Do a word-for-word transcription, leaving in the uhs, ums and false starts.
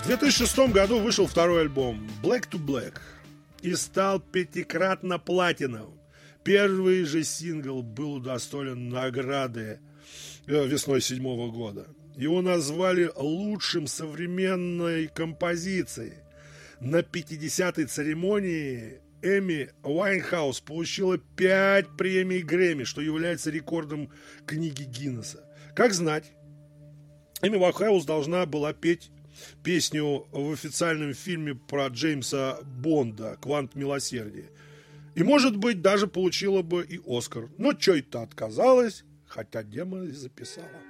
две тысячи шестом году вышел второй альбом Black to Black и стал пятикратно платиновым. Первый же сингл был удостоен награды весной седьмого года. Его назвали лучшим современной композицией. На пятидесятой церемонии Эми Уайнхаус получила пять премий Грэмми, что является рекордом книги Гиннесса. Как знать, Эми Уайнхаус должна была петь песню в официальном фильме про Джеймса Бонда «Квант милосердия». И, может быть, даже получила бы и Оскар. Но чё-то отказалась, хотя демо записала.